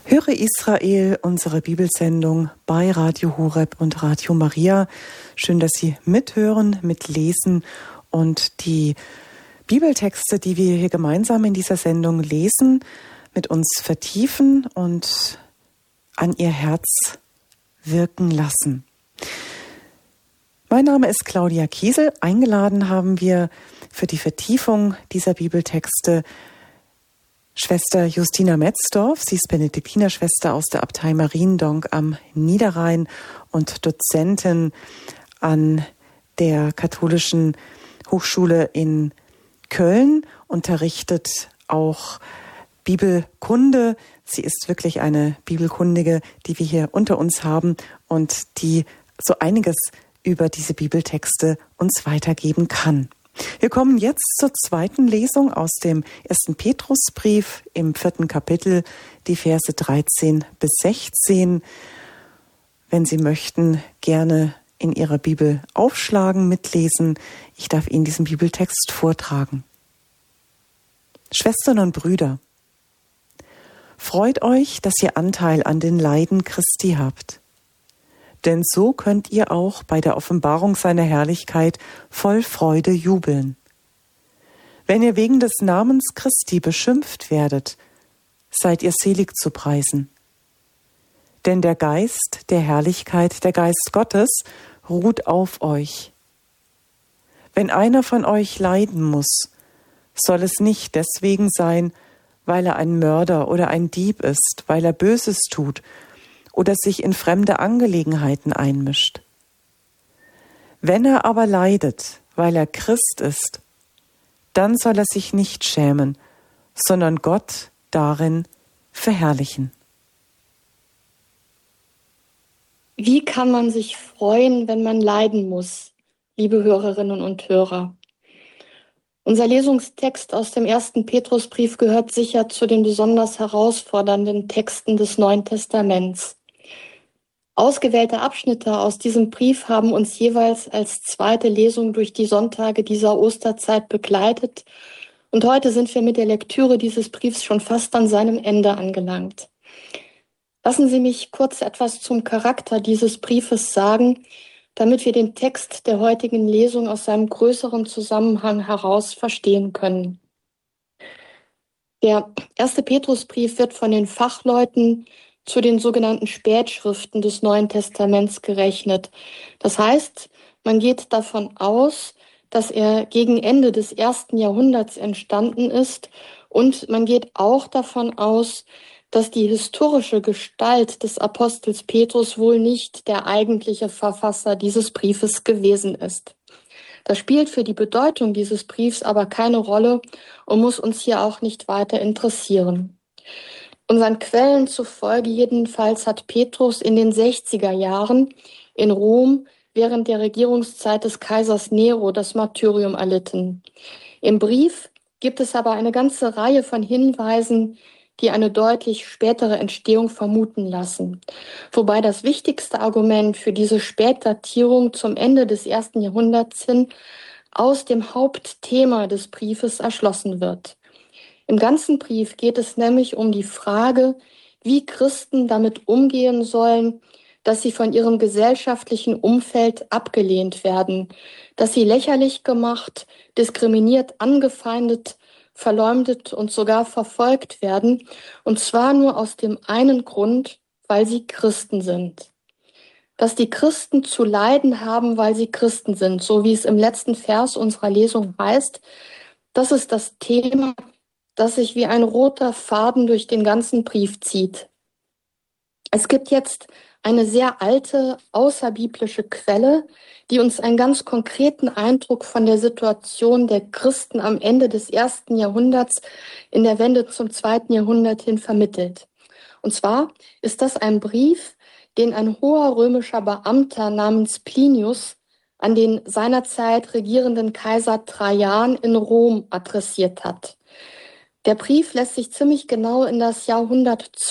Höre Israel, unsere Bibelsendung bei Radio Horeb und Radio Maria. Schön, dass Sie mithören, mitlesen und die Bibeltexte, die wir hier gemeinsam in dieser Sendung lesen, mit uns vertiefen und an Ihr Herz wirken lassen. Mein Name ist Claudia Kiesel. Eingeladen haben wir für die Vertiefung dieser Bibeltexte Schwester Justina Metzdorf. Sie ist Benediktinerschwester aus der Abtei Mariendonk am Niederrhein und Dozentin an der Katholischen Hochschule in Köln, unterrichtet auch Bibelkunde. Sie ist wirklich eine Bibelkundige, die wir hier unter uns haben und die so einiges über diese Bibeltexte uns weitergeben kann. Wir kommen jetzt zur zweiten Lesung aus dem 1. Petrusbrief im 4. Kapitel, die Verse 13 bis 16. Wenn Sie möchten, gerne in Ihrer Bibel aufschlagen, mitlesen. Ich darf Ihnen diesen Bibeltext vortragen. Schwestern und Brüder, freut euch, dass ihr Anteil an den Leiden Christi habt. Denn so könnt ihr auch bei der Offenbarung seiner Herrlichkeit voll Freude jubeln. Wenn ihr wegen des Namens Christi beschimpft werdet, seid ihr selig zu preisen. Denn der Geist der Herrlichkeit, der Geist Gottes, ruht auf euch. Wenn einer von euch leiden muss, soll es nicht deswegen sein, weil er ein Mörder oder ein Dieb ist, weil er Böses tut oder sich in fremde Angelegenheiten einmischt. Wenn er aber leidet, weil er Christ ist, dann soll er sich nicht schämen, sondern Gott darin verherrlichen. Wie kann man sich freuen, wenn man leiden muss, liebe Hörerinnen und Hörer? Unser Lesungstext aus dem 1. Petrusbrief gehört sicher zu den besonders herausfordernden Texten des Neuen Testaments. Ausgewählte Abschnitte aus diesem Brief haben uns jeweils als zweite Lesung durch die Sonntage dieser Osterzeit begleitet. Und heute sind wir mit der Lektüre dieses Briefs schon fast an seinem Ende angelangt. Lassen Sie mich kurz etwas zum Charakter dieses Briefes sagen, damit wir den Text der heutigen Lesung aus seinem größeren Zusammenhang heraus verstehen können. Der 1. Petrusbrief wird von den Fachleuten zu den sogenannten Spätschriften des Neuen Testaments gerechnet. Das heißt, man geht davon aus, dass er gegen Ende des 1. Jahrhunderts entstanden ist, und man geht auch davon aus, dass die historische Gestalt des Apostels Petrus wohl nicht der eigentliche Verfasser dieses Briefes gewesen ist. Das spielt für die Bedeutung dieses Briefs aber keine Rolle und muss uns hier auch nicht weiter interessieren. Unseren Quellen zufolge jedenfalls hat Petrus in den 60er Jahren in Rom während der Regierungszeit des Kaisers Nero das Martyrium erlitten. Im Brief gibt es aber eine ganze Reihe von Hinweisen, die eine deutlich spätere Entstehung vermuten lassen. Wobei das wichtigste Argument für diese Spätdatierung zum Ende des 1. Jahrhunderts hin aus dem Hauptthema des Briefes erschlossen wird. Im ganzen Brief geht es nämlich um die Frage, wie Christen damit umgehen sollen, dass sie von ihrem gesellschaftlichen Umfeld abgelehnt werden, dass sie lächerlich gemacht, diskriminiert, angefeindet, verleumdet und sogar verfolgt werden, und zwar nur aus dem einen Grund, weil sie Christen sind. Dass die Christen zu leiden haben, weil sie Christen sind, so wie es im letzten Vers unserer Lesung heißt, das ist das Thema, das sich wie ein roter Faden durch den ganzen Brief zieht. Es gibt jetzt eine sehr alte, außerbiblische Quelle, die uns einen ganz konkreten Eindruck von der Situation der Christen am Ende des 1. Jahrhunderts in der Wende zum 2. Jahrhundert hin vermittelt. Und zwar ist das ein Brief, den ein hoher römischer Beamter namens Plinius an den seinerzeit regierenden Kaiser Trajan in Rom adressiert hat. Der Brief lässt sich ziemlich genau in das Jahrhundert